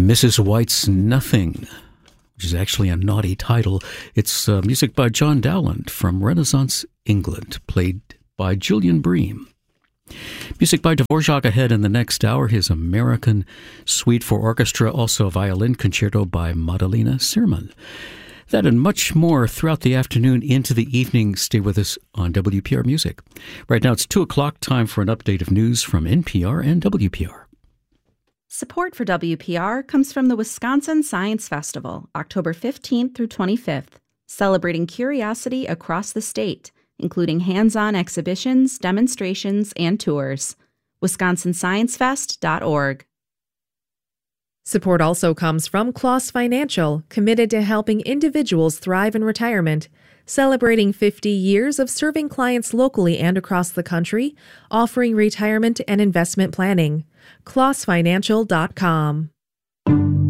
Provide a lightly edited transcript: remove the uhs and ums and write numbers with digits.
Mrs. White's Nothing, which is actually a naughty title. It's music by John Dowland from Renaissance England, played by Julian Bream. Music by Dvorak ahead in the next hour, his American Suite for Orchestra, also a violin concerto by Madalena Sirman. That and much more throughout the afternoon into the evening. Stay with us on WPR Music. Right now it's 2 o'clock, time for an update of news from NPR and WPR. Support for WPR comes from the Wisconsin Science Festival, October 15th through 25th, celebrating curiosity across the state, including hands-on exhibitions, demonstrations, and tours. WisconsinScienceFest.org. Support also comes from Kloss Financial, committed to helping individuals thrive in retirement, celebrating 50 years of serving clients locally and across the country, offering retirement and investment planning. KlossFinancial.com.